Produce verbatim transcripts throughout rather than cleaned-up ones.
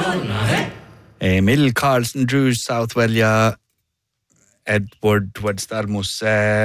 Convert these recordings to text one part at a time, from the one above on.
Emil Karlsson, Drew Southwell ja Edward Wadstadmus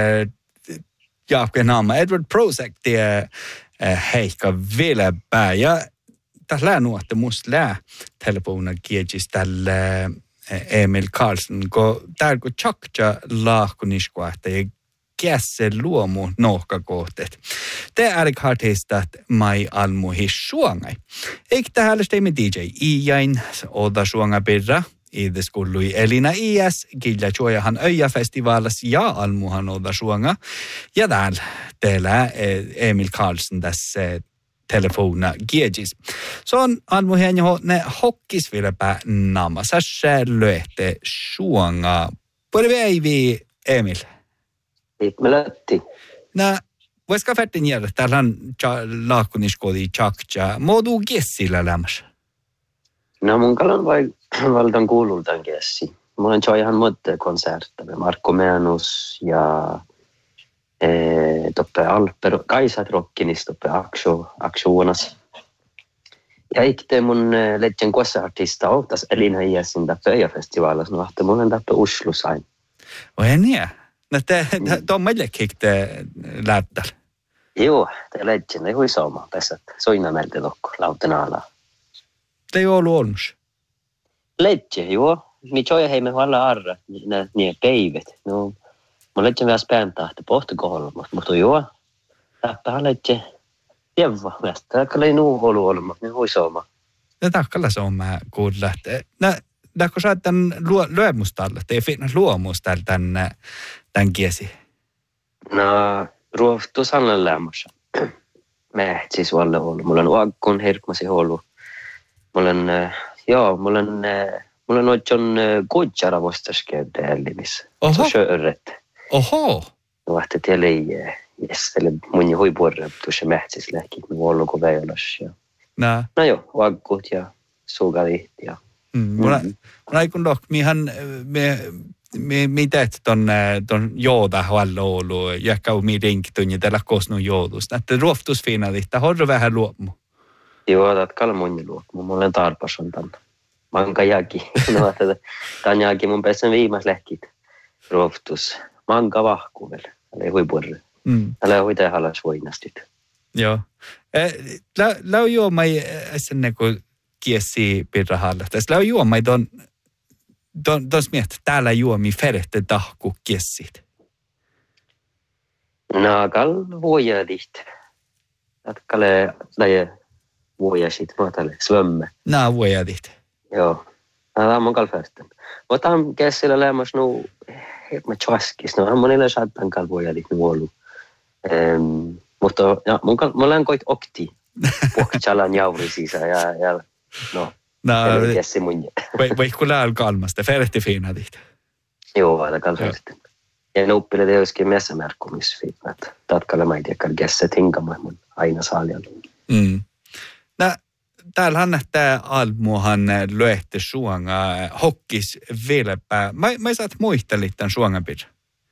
Jaapke naama Edward Prozac tie heikka vilebää ja tässä läänuotte musta lää telefona kiedjis tälle Emil Karlsson ko täällä kun tjakja laahkuniskoahta ja kässe luomu nohkakohteet. Te ärik hartistat mai almu hissuangai. Eikö tähän stemme D J Iäin oda suanga birra. Ides kuului Elina I S, Gilla Chuojahan Öijä-festivaalas ja almuhan oda suanga. Ja täällä teillä Emil Karlsson tässä telefona giegis. Se on almuhen johon ne hokkis vieläpä nama. Sässä löhte suanga. Pori veivi Emil. Mä lähti. Nää, voisiko färtin järjä, täällä on laakuniskodi tjakja. Modu gessillä lämmässä? No mun kalan vai valtan kuulultaan gessi. Mulla on ihan muita konsertteja. Marko Määnus ja eh, toppe Alper, Kaisat Rockinis, toppe Aksho, Akshonas. Ja ikte mun eh, legend kuossa-artista ohtas Elina I Sin toppe Öijä-festivaalas. No ahte mulla on toppe Oslo sain. Oi niin. No te, te on meille kikte lähtäällä. Joo, te legend ei hui saama pesät. Soina meiltä tokko, lauten alaa. Te ei ollut olmus? Legend, joo. Mi tjoja hei me huolella arra, niin päivät. No, mun legend vähän späntää, että pohtukoholla, mutta joo. Täppähän legend. Jevva, västä. Täkkällä ei nuu ollut olma, niin hui saama. No takkalla se on mä kuulla. No, kun sä oot tämän luomustalle, te ei finna luomustalle tämän, tämän kiesi? No, ruohtus on lämmössä. Mä siis olla ollut. Mulla on uakkun herkmasi ollut. Mulla on, joo, mulla on, mulla on oikein kuitsara vastaskäytä ällimis. Oho. Se sööret. Oho. No, vahti tielle ei jästele mun huipuorre, tuossa mähtsis lähki, me vuolluko väiläs. No. No joo, uakkut ja suugalit ja... Mm, mulla, mm. mulla ei kun dock, mihan me, me, me teet ton, ton jooda huolella ollut, jäkkäu mi rinktun ja tällä kosnun joodus. Näette ruoftusfiinalit, tämä horro vähän luomu. Joo, tatkalla mun luomu. Mulla on tarpas on tänne. Manka jääkin. No, tämän jääkin mun pääsen viimas lähkit. Ruoftus. Manka vahku vielä. Älä ei huipurre. Mm. Älä ei huita halas voinastit. Joo. Lau juoma ei sen kuin kiesi pirrahalla. Tässä lau juoma ei ton, ton, ton miettä, täällä juomi ferette tahku kiessit. No, kall vuojadit. Tatkale lähe vuojasit, mä tälle svömme. No, vuojadit. Joo. Tämä on kall färten. Mutta on kiesillä lämmäs nu, mä tjaskis, no on monilla saattan kall vuojadit nu ollut. Ähm, mutta ja, mun kall, mulla on koit okti. Pohkchalan jauri sisä ja, ja no, no kiesi mun. Vai, vai kun lääl kalmasta, fertti fiinadit. Joo, vailla kall färten. Ja nuppille teoskin messamärkkumisfiitnat. Tatkalle mä ei tiedä, kiesi tinkamaan mun aina saaljalla. Mm. No, täällähän nähtää almuhan löhti suanga hokkis vieläpä. Mä, mä saat muistelit tämän suangan pidä.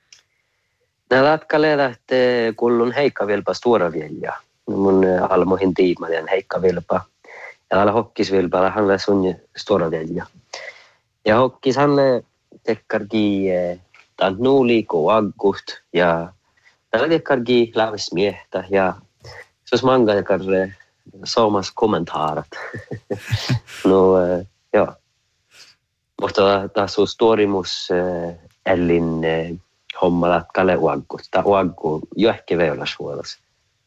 No, tatkalle lähtee kullun Heikka Vilpa Stuoravielja. Mun almuhin tiimainen Heikka Vilpa. Ja täällä hokkis Vilpa, hän oli sun Stuoravielja. Ja hokkis hän tekkarki tämän nuuliku aggut ja täällä tekkarki lähes miehtä ja se olisi manga tekarre saamas kommentaarat. No, joo. Mutta tässä on storimus ellin hommalla kalle uaggut. Tämä uaggu jo ehkä veulasvuolas.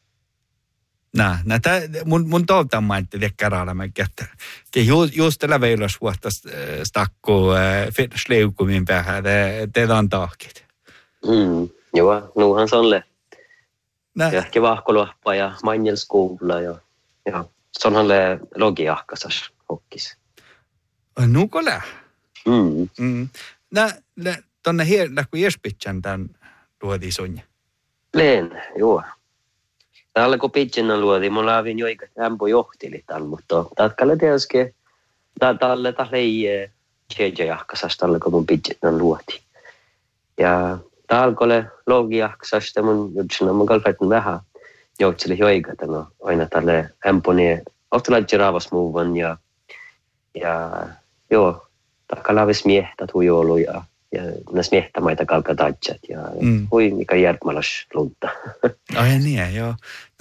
Nää, nää mun, mun tolta mainitsi tekkaralla, että just, just tällä veulasvuotta stakku sleukumin päähän, teillä on tahkit. Mm, joo, nuuhan se on le. Ja ehkä vahkoluoppa ja manjelskuulla ja, ja se onhan le logiahkasas hokkis. Nuuko lää? Mm. Mm. Nää, tonne hier, kun jespitsän tämän luodi sunja? Leen, joo. Täällä kun pitsinnan luodi, mulla avin jo ikä ämpö johtili täällä, mutta tatkalle teoskin, täällä täällä ei tjeejahkasas täällä kun mun pitsinnan luodi. Ja täällä kun ole logiahkasas, mun jutsina mun kalfaitin vähän joutsili jo ikä, no aina täällä ämpöni, ohtalaitsi raavas muuvan ja Ja joo, takka laavis miehtä tuijolu ja, ja näs miehtämaita kalka tatsat ja mm. hui mikä järkmalas lunta. Ai niin, joo.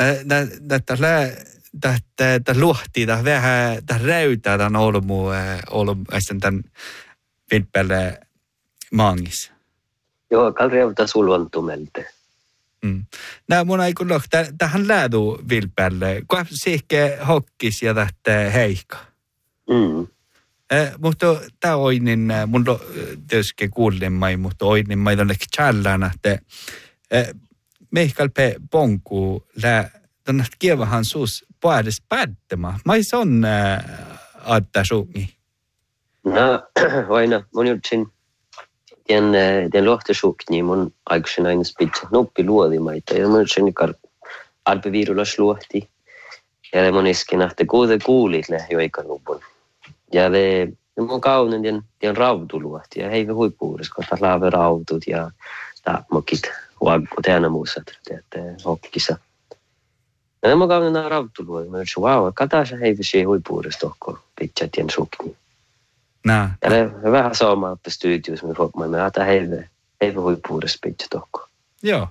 Tämä luhti, tämä vähän, tämä räytää tämän olmu, olmu, tämän vilpelle maangissa. Joo, kal räytää sulvantumelte. Mm. Nää mun ei kun tähän läädu vilpelle, kun sihke hokkis ja tähtä heikka. Mm. Eh, mutta tämä oinin, mun tietysti kuulin mai, mutta oinin mai tonne tjallaan, että eh, meihkalpe ponku lää, tonne kievahan suus puhdas päättämään. Mai se on äh, adda suungi? No, aina, mun jutsin den, den lohtasukni mun aikuisen aina spitsa nuppi luodimaita. Ja mun jutsin ikar alpe viirulas luohti. Ja mun iskin ahte kuude kuulit lähi oikan lupun. Ja det mun kaunen den den rautuluohti ja heive huippuudessa, kun taas laave rautut ja taapmokit huakko teänä muusat, että hokkisa. Ja mun kaunen nämä rautuluohti, mä yritsin, vau, kataa se heive siihen huippuudessa tohko pitsät jen sukni. Nää. Ja ne vähän saamaan på studios, men folk man att heive heive huippuudessa pitsä tohko. Joo.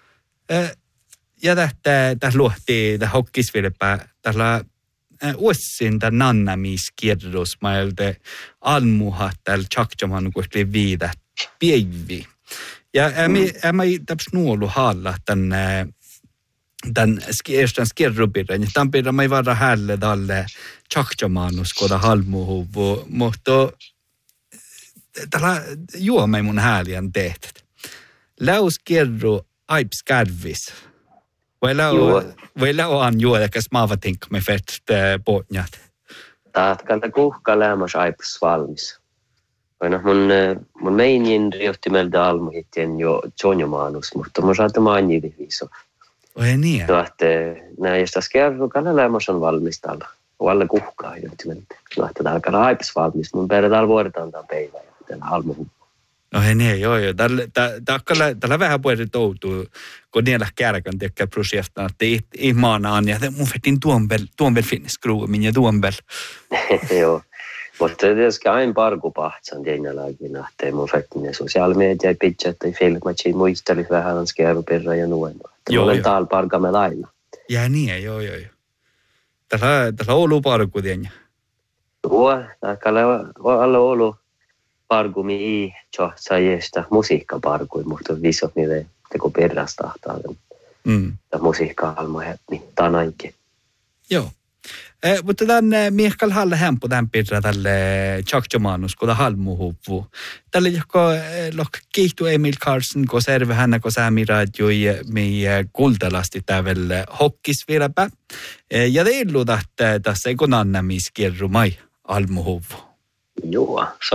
Ja tähtä täh luohti, täh hokkisvilpä, tällä uussin tämän nannamiskirjoitus, mä olin almuhat täällä tjakjaman kuitenkin viidä piivi. Ja mä ei täps nuolu haalla tämän tämän erstän skirjopirran. Tämän pirran mä ei vara hälle tälle tjakjamanus, koda halmuhuvu, mutta tällä juomai mun häälien tehtet. Läuskirru aips kärvis. Voi lauan juoda, kas maavatink me fett potnjat. Taatkalta kuhka lämmas aipas valmis. Aina mun, mun meinin riottimeltä almuhittien jo tjonjomaanus, mutta mun saattaa mainiti viiso. Oi niin. No, että näistä skerrukalla lämmas on valmis täällä. Valle kuhkaa riottimeltä. No, että täällä kala aipas valmis. Mun perä täällä vuodetaan tämän päivän ja täällä almuhun. No hei niin, joo joo. Täällä vähän puhutaan toutuu, kun niillä kärkän tekee projektana, että ihmaanaan ja mun vetin tuon vel finnes skruumin ja tuon vel. Joo, mutta tietysti aina parkupahtsan tienjälläkin, että mun vetin sosiaalimedia ja pitchat ja filmatsin muisteli vähän on skerupirra ja nuoin. Joo, olen täällä parkamme lailla. Ja niin, joo joo joo. Täällä on ollut parku tienjä. Joo, täällä on ollut parkumi i tjohtsaajista musiikkaparkui, mutta visot niille teko perrastahtaa. Mm. Musiikka-almoja, niin tämä on ainakin. Joo. Eh, mutta tämän eh, miehkal halle hempo tämän pirra tälle tjohtsamanus, kun tämä halmuhuvvu. Tälle joko eh, lok kiihtu Emil Karlsson, kun serve hänä, kun säämi radioi mi eh, kultalasti tävelle hokkis vieläpä. Eh, ja teillu tähtä tässä ei kun annamiskirru mai halmuhuvvu. Joo,